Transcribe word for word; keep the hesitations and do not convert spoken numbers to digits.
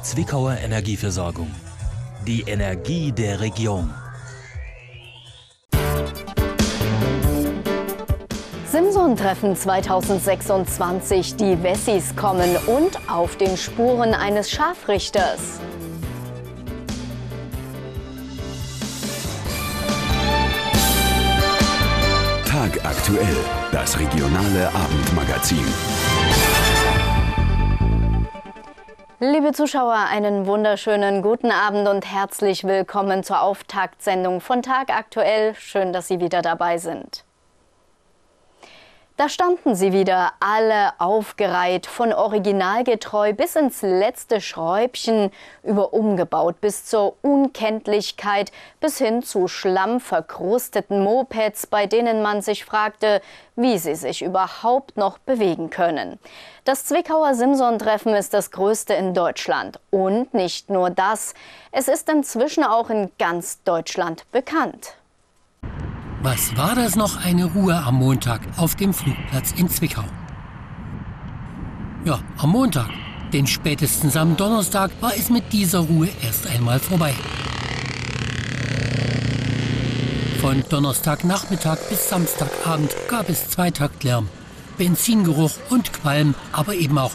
Zwickauer Energieversorgung. Die Energie der Region. Simson-Treffen zweitausendsechsundzwanzig. Die Wessis kommen und auf den Spuren eines Scharfrichters. Tagaktuell, das regionale Abendmagazin. Liebe Zuschauer, einen wunderschönen guten Abend und herzlich willkommen zur Auftaktsendung von Tagaktuell. Schön, dass Sie wieder dabei sind. Da standen sie wieder, alle aufgereiht, von originalgetreu bis ins letzte Schräubchen, über umgebaut bis zur Unkenntlichkeit, bis hin zu schlammverkrusteten Mopeds, bei denen man sich fragte, wie sie sich überhaupt noch bewegen können. Das Zwickauer Simson-Treffen ist das größte in Deutschland. Und nicht nur das, es ist inzwischen auch in ganz Deutschland bekannt. Was war das noch eine Ruhe am Montag auf dem Flugplatz in Zwickau? Ja, am Montag, denn spätestens am Donnerstag war es mit dieser Ruhe erst einmal vorbei. Von Donnerstagnachmittag bis Samstagabend gab es Zweitaktlärm, Benzingeruch und Qualm, aber eben auch